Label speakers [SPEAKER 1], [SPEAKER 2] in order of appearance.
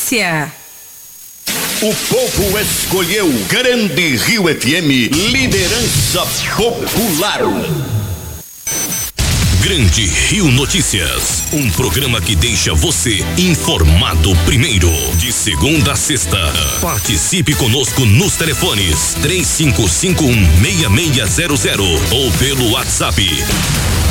[SPEAKER 1] Notícia.
[SPEAKER 2] O povo escolheu Grande Rio FM, liderança popular.
[SPEAKER 3] Grande Rio Notícias, um programa que deixa você informado primeiro. De segunda a sexta, participe conosco nos telefones 3551-6600 ou pelo WhatsApp